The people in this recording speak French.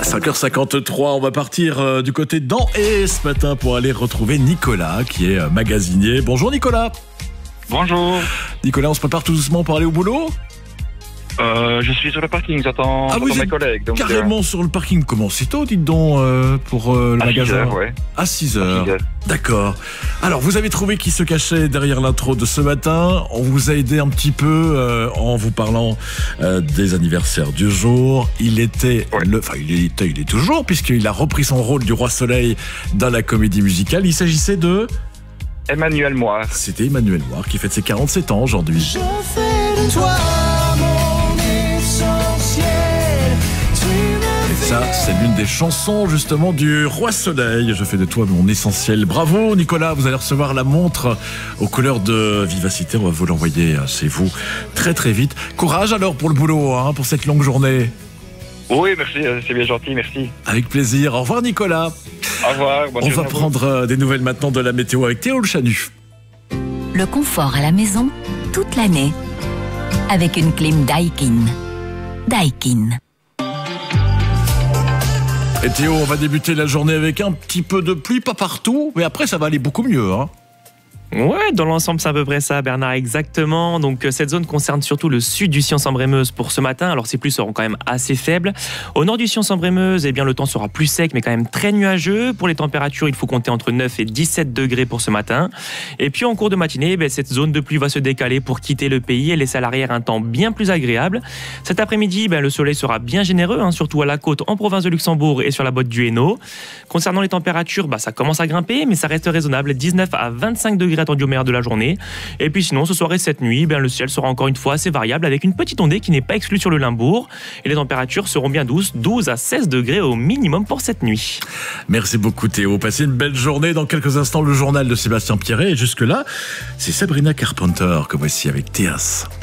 5h53, on va partir du côté d'An-et ce matin pour aller retrouver Nicolas qui est magasinier. Bonjour Nicolas. Bonjour. Nicolas, on se prépare tout doucement pour aller au boulot ? Je suis sur le parking, j'attends mes collègues. Donc, carrément sur le parking. Comment c'est tôt, dites donc, pour le magasin 6h, ouais. À 6h. 6h. D'accord. Alors, vous avez trouvé qui se cachait derrière l'intro de ce matin. On vous a aidé un petit peu en vous parlant des anniversaires du jour. Il était, il est toujours, puisqu'il a repris son rôle du Roi Soleil dans la comédie musicale. Il s'agissait de Emmanuel Moir. C'était Emmanuel Moir qui fête ses 47 ans aujourd'hui. Je fais de toi mon essentiel. Et ça, c'est l'une des chansons justement du Roi Soleil. Je fais de toi mon essentiel. Bravo Nicolas, vous allez recevoir la montre aux couleurs de Vivacité. On va vous l'envoyer chez vous très très vite. Courage alors pour le boulot, pour cette longue journée. Oui, merci, c'est bien gentil, merci. Avec plaisir. Au revoir Nicolas. Au revoir. Bonne On journée va à vous. prendre des nouvelles maintenant de la météo avec Théo Le Chanu. Le confort à la maison, toute l'année, avec une clim Daikin. Daikin. Et Théo, on va débuter la journée avec un petit peu de pluie, pas partout, mais après ça va aller beaucoup mieux. Ouais, dans l'ensemble, c'est à peu près ça, Bernard, exactement. Donc, cette zone concerne surtout le sud du Sion-Sambre-et-Meuse pour ce matin. Alors, ces pluies seront quand même assez faibles. Au nord du Sion-Sambre-et-Meuse, eh bien, le temps sera plus sec, mais quand même très nuageux. Pour les températures, il faut compter entre 9 et 17 degrés pour ce matin. Et puis, en cours de matinée, cette zone de pluie va se décaler pour quitter le pays et laisser à l'arrière un temps bien plus agréable. Cet après-midi, le soleil sera bien généreux, surtout à la côte en province de Luxembourg et sur la botte du Hainaut. Concernant les températures, ça commence à grimper, mais ça reste raisonnable. 19 à 25 degrés attendus au meilleur de la journée. Et puis sinon, ce soir et cette nuit, le ciel sera encore une fois assez variable avec une petite ondée qui n'est pas exclue sur le Limbourg. Et les températures seront bien douces, 12 à 16 degrés au minimum pour cette nuit. Merci beaucoup Théo. Passez une belle journée. Dans quelques instants, le journal de Sébastien Pierret. Et jusque-là, c'est Sabrina Carpenter que voici avec Théas.